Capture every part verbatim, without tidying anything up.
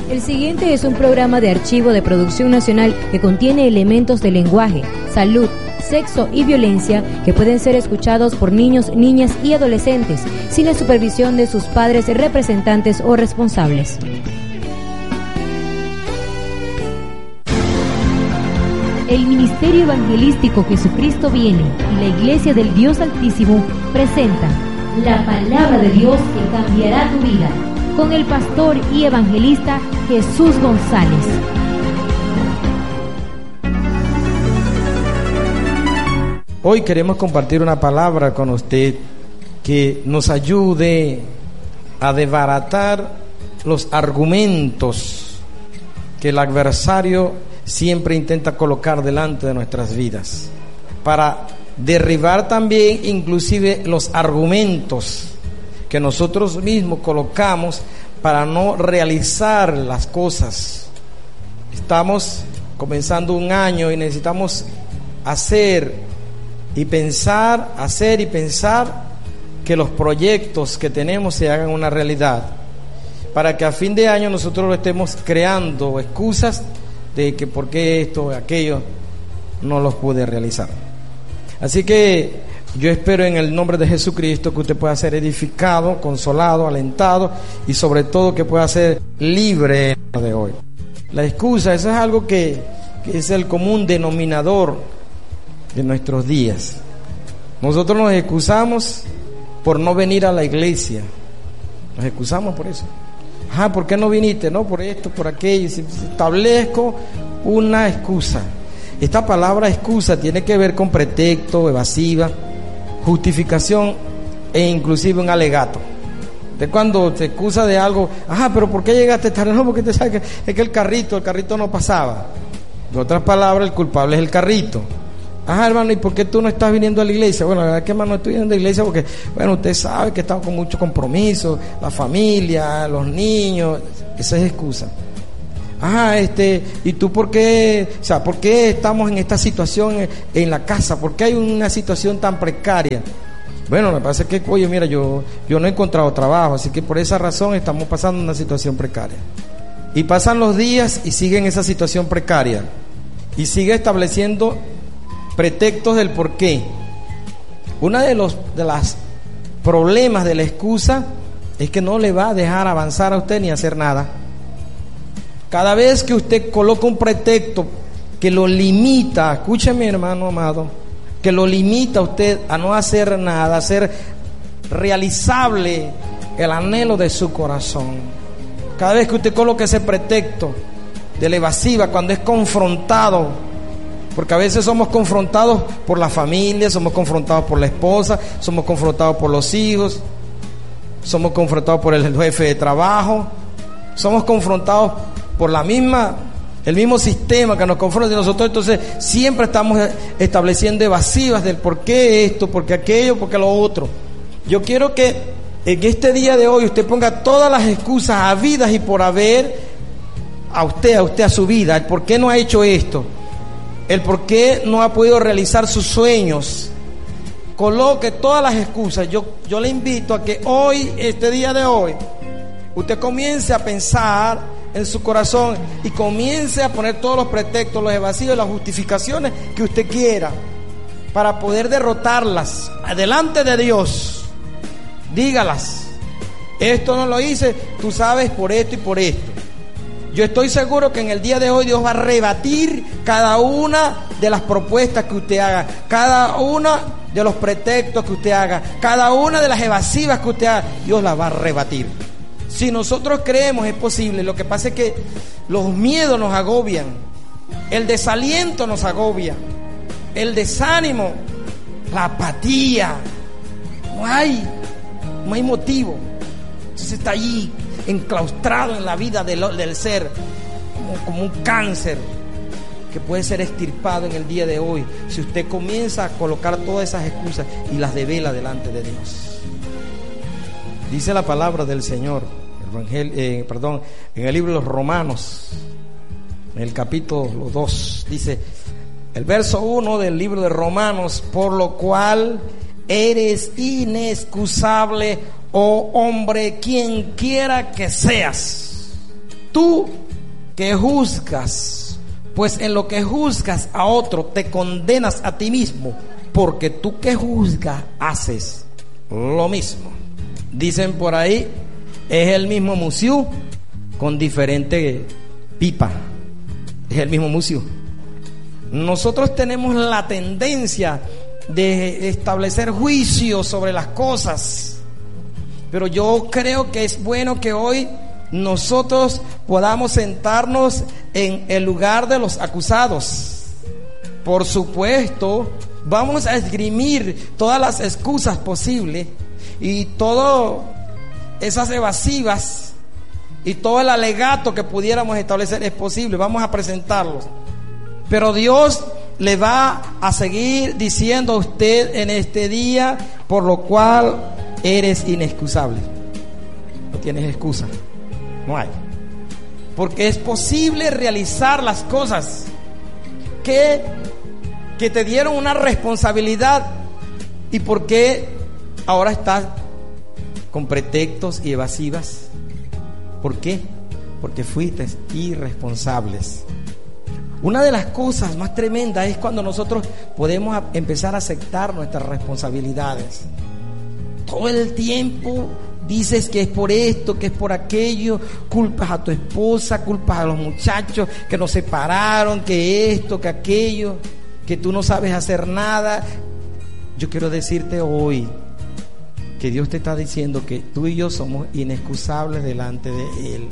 El siguiente es un programa de archivo de producción nacional que contiene elementos de lenguaje, salud, sexo y violencia que pueden ser escuchados por niños, niñas y adolescentes sin la supervisión de sus padres, representantes o responsables. El Ministerio Evangelístico Jesucristo Viene y la Iglesia del Dios Altísimo presenta la palabra de Dios que cambiará tu vida, con el pastor y evangelista Jesús González. Hoy queremos compartir una palabra con usted que nos ayude a desbaratar los argumentos que el adversario siempre intenta colocar delante de nuestras vidas, para derribar también inclusive los argumentos que nosotros mismos colocamos para no realizar las cosas. Estamos comenzando un año y necesitamos hacer y pensar, hacer y pensar que los proyectos que tenemos se hagan una realidad, para que a fin de año nosotros no estemos creando excusas de que por qué esto, aquello no los pude realizar. Así que yo espero en el nombre de Jesucristo que usted pueda ser edificado, consolado, alentado y sobre todo que pueda ser libre de hoy. La excusa, eso es algo que, que es el común denominador de nuestros días. Nosotros nos excusamos por no venir a la iglesia. Nos excusamos por eso. Ajá, ¿por qué no viniste? No, por esto, por aquello. Establezco una excusa. Esta palabra excusa tiene que ver con pretexto, evasiva, justificación e inclusive un alegato. De cuando te excusa de algo, ajá, pero ¿por qué llegaste tarde? No, porque te sabes que es que el carrito, el carrito no pasaba. En otras palabras, el culpable es el carrito. Ajá, hermano, ¿y por qué tú no estás viniendo a la iglesia? Bueno, la verdad es que, hermano, no estoy viniendo a la iglesia porque, bueno, usted sabe que estamos con mucho compromiso, la familia, los niños, esa es excusa. Ajá, este, ¿y tú por qué, o sea, por qué estamos en esta situación en, en la casa? ¿Por qué hay una situación tan precaria? Bueno, me parece que, oye, mira, yo, yo no he encontrado trabajo, así que por esa razón estamos pasando una situación precaria. Y pasan los días y siguen esa situación precaria. Y sigue estableciendo pretextos del por qué. Uno de los de los problemas de la excusa es que no le va a dejar avanzar a usted ni hacer nada. Cada vez que usted coloca un pretexto que lo limita, escúcheme, hermano amado, que lo limita a usted a no hacer nada, a hacer realizable el anhelo de su corazón. Cada vez que usted coloca ese pretexto de la evasiva, cuando es confrontado, porque a veces somos confrontados por la familia, somos confrontados por la esposa, somos confrontados por los hijos, somos confrontados por el jefe de trabajo, somos confrontados por la misma, el mismo sistema que nos confronta, y nosotros entonces siempre estamos estableciendo evasivas del por qué esto, por qué aquello, por qué lo otro. Yo quiero que en este día de hoy usted ponga todas las excusas habidas y por haber a usted, a usted, a su vida, el por qué no ha hecho esto, el por qué no ha podido realizar sus sueños. Coloque todas las excusas. Yo, yo le invito a que hoy, este día de hoy, usted comience a pensar en su corazón y comience a poner todos los pretextos, los evasivos, las justificaciones que usted quiera para poder derrotarlas delante de Dios. Dígalas: esto no lo hice, tú sabes, por esto y por esto. Yo estoy seguro que en el día de hoy Dios va a rebatir cada una de las propuestas que usted haga, cada una de los pretextos que usted haga, cada una de las evasivas que usted haga. Dios las va a rebatir. Si nosotros creemos, es posible. Lo que pasa es que los miedos nos agobian, el desaliento nos agobia, el desánimo, la apatía. No hay, no hay motivo. Entonces está allí enclaustrado en la vida del, del ser, como, como un cáncer que puede ser extirpado en el día de hoy si usted comienza a colocar todas esas excusas y las devela delante de Dios. Dice la palabra del Señor, Evangel, eh, perdón, en el libro de los Romanos, en el capítulo dos, dice el verso uno del libro de Romanos: por lo cual eres inexcusable, oh hombre, quien quiera que seas. Tú que juzgas, pues en lo que juzgas a otro te condenas a ti mismo, porque tú que juzgas haces lo mismo. Dicen por ahí, es el mismo musiu con diferente pipa. Es el mismo musiu. Nosotros tenemos la tendencia de establecer juicios sobre las cosas, pero yo creo que es bueno que hoy nosotros podamos sentarnos en el lugar de los acusados. Por supuesto, vamos a esgrimir todas las excusas posibles y todas esas evasivas y todo el alegato que pudiéramos establecer es posible. Vamos a presentarlos, pero Dios le va a seguir diciendo a usted en este día, por lo cual eres inexcusable. No tienes excusa, no hay, porque es posible realizar las cosas que, que te dieron una responsabilidad. ¿Y por qué ahora estás con pretextos y evasivas? ¿Por qué? Porque fuiste irresponsables. Una de las cosas más tremendas es cuando nosotros podemos empezar a aceptar nuestras responsabilidades. Todo el tiempo dices que es por esto, que es por aquello, culpas a tu esposa, culpas a los muchachos que nos separaron, que esto, que aquello, que tú no sabes hacer nada. Yo quiero decirte hoy que Dios te está diciendo que tú y yo somos inexcusables delante de Él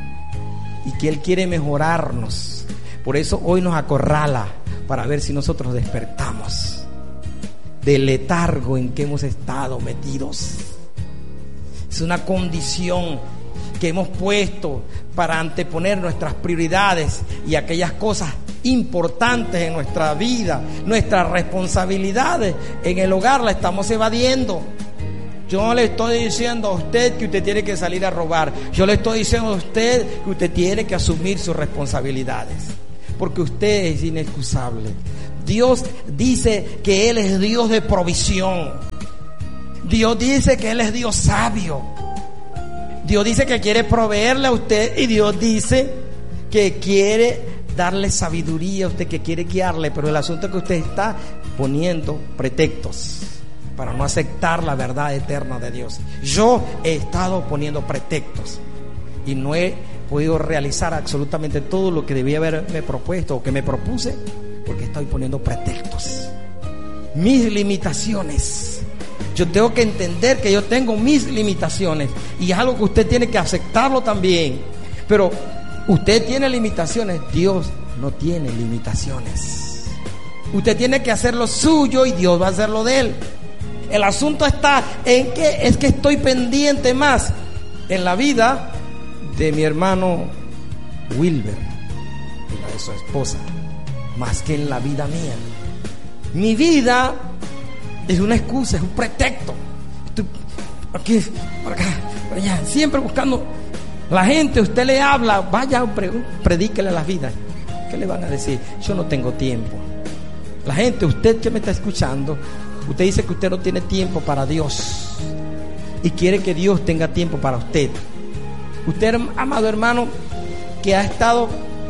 y que Él quiere mejorarnos. Por eso hoy nos acorrala para ver si nosotros despertamos del letargo en que hemos estado metidos. Es una condición que hemos puesto para anteponer nuestras prioridades y aquellas cosas importantes en nuestra vida, nuestras responsabilidades en el hogar la estamos evadiendo. Yo no le estoy diciendo a usted que usted tiene que salir a robar. Yo le estoy diciendo a usted que usted tiene que asumir sus responsabilidades, porque usted es inexcusable. Dios dice que Él es Dios de provisión. Dios dice que Él es Dios sabio. Dios dice que quiere proveerle a usted, y Dios dice que quiere darle sabiduría a usted, que quiere guiarle. Pero el asunto es que usted está poniendo pretextos para no aceptar la verdad eterna de Dios. Yo he estado poniendo pretextos y no he podido realizar absolutamente todo lo que debía haberme propuesto o que me propuse, porque estoy poniendo pretextos. Mis limitaciones. Yo tengo que entender que yo tengo mis limitaciones, y es algo que usted tiene que aceptarlo también. Pero usted tiene limitaciones, Dios no tiene limitaciones. Usted tiene que hacer lo suyo y Dios va a hacer lo de Él. El asunto está en que es que estoy pendiente más en la vida de mi hermano Wilber y la de su esposa, más que en la vida mía. Mi vida es una excusa, es un pretexto. Estoy aquí, por acá, por allá, siempre buscando la gente. Usted le habla, vaya, predíquele las vidas. ¿Qué le van a decir? Yo no tengo tiempo. La gente, usted que me está escuchando, usted dice que usted no tiene tiempo para Dios y quiere que Dios tenga tiempo para usted. Usted, amado hermano, que ha estado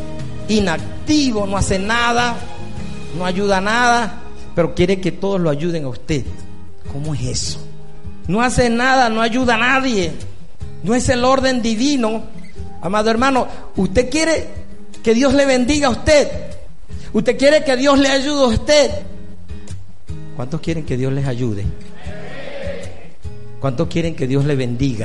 inactivo, no hace nada, no ayuda a nada, pero quiere que todos lo ayuden a usted. ¿Cómo es eso? No hace nada, no ayuda a nadie. No es el orden divino. Amado hermano, usted quiere que Dios le bendiga a usted. Usted quiere que Dios le ayude a usted. ¿Cuántos quieren que Dios les ayude? ¿Cuántos quieren que Dios le bendiga?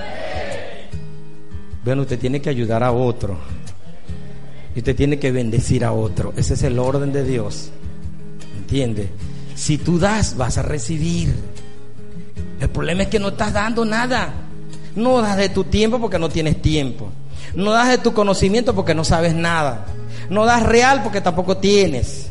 Bueno, usted tiene que ayudar a otro y usted tiene que bendecir a otro. Ese es el orden de Dios. ¿Entiende? Si tú das, vas a recibir. El problema es que no estás dando nada. No das de tu tiempo porque no tienes tiempo. No das de tu conocimiento porque no sabes nada. No das real porque tampoco tienes.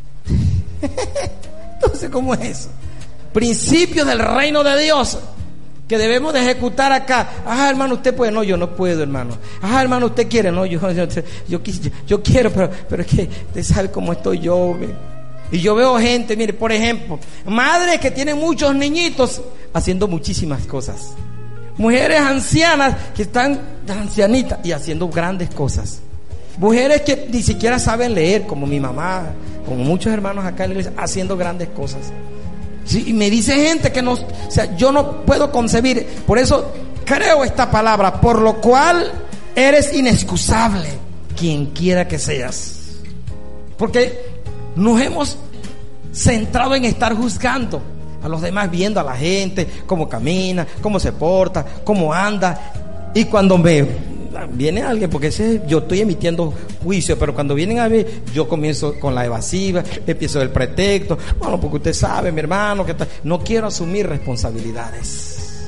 Entonces, ¿cómo es eso? Principios del reino de Dios que debemos de ejecutar acá. Ah, hermano, usted puede. No, yo no puedo, hermano. Ah, hermano, usted quiere. No, yo, yo, yo, yo, yo quiero, pero, pero es que usted sabe cómo estoy yo. Y yo veo gente, mire, por ejemplo, madres que tienen muchos niñitos haciendo muchísimas cosas. Mujeres ancianas que están ancianitas y haciendo grandes cosas. Mujeres que ni siquiera saben leer, como mi mamá, como muchos hermanos acá en la iglesia, haciendo grandes cosas. Sí, y me dice gente que no, o sea, yo no puedo concebir. Por eso creo esta palabra, por lo cual eres inexcusable, quien quiera que seas. Porque nos hemos centrado en estar juzgando a los demás, viendo a la gente, cómo camina, cómo se porta, cómo anda. Y cuando me viene alguien, porque ese, yo estoy emitiendo juicio, pero cuando vienen a ver, yo comienzo con la evasiva, empiezo el pretexto. Bueno, porque usted sabe, mi hermano, que está, no quiero asumir responsabilidades.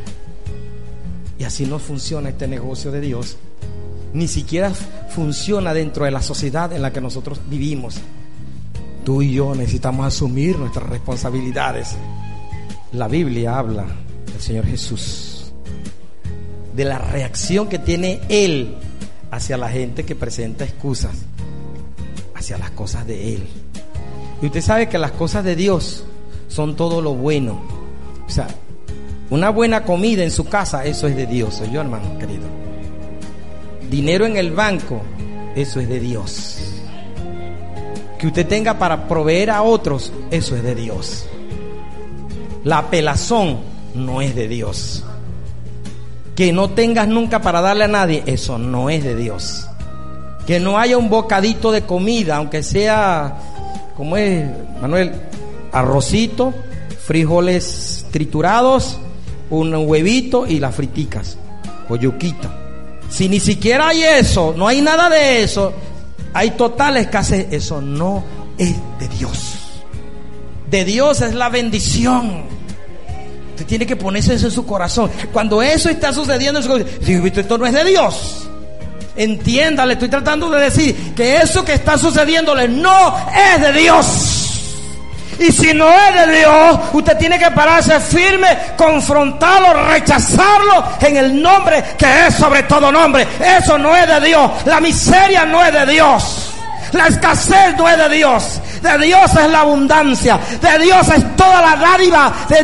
Y así no funciona este negocio de Dios. Ni siquiera funciona dentro de la sociedad en la que nosotros vivimos. Tú y yo necesitamos asumir nuestras responsabilidades. La Biblia habla del Señor Jesús, de la reacción que tiene Él hacia la gente que presenta excusas, hacia las cosas de Él. Y usted sabe que las cosas de Dios son todo lo bueno. O sea, una buena comida en su casa, eso es de Dios. Soy yo, hermano querido. Dinero en el banco, eso es de Dios. Que usted tenga para proveer a otros, eso es de Dios. La apelazón no es de Dios. Que no tengas nunca para darle a nadie, eso no es de Dios. Que no haya un bocadito de comida, aunque sea, ¿cómo es, Manuel? Arrocito, frijoles triturados, un huevito y las friticas o yuquita. Si ni siquiera hay eso, no hay nada de eso, hay total escasez, eso no es de Dios. De Dios es la bendición. Usted tiene que ponerse eso en su corazón. Cuando eso está sucediendo en su corazón, digo, esto no es de Dios. Entiéndale, estoy tratando de decir que eso que está sucediéndole no es de Dios. Y si no es de Dios, usted tiene que pararse firme, confrontarlo, rechazarlo en el nombre que es sobre todo nombre. Eso no es de Dios. La miseria no es de Dios. La escasez no es de Dios. De Dios es la abundancia. De Dios es toda la dádiva. De